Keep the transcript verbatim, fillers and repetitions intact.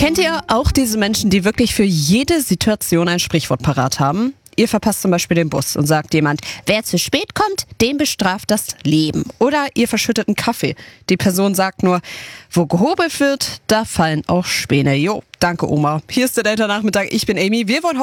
Kennt ihr auch diese Menschen, die wirklich für jede Situation ein Sprichwort parat haben? Ihr verpasst zum Beispiel den Bus und sagt jemand, wer zu spät kommt, den bestraft das Leben. Oder ihr verschüttet einen Kaffee. Die Person sagt nur, wo gehobelt wird, da fallen auch Späne. Jo, danke Oma. Hier ist der Delta-Nachmittag, ich bin Amy. Wir wollen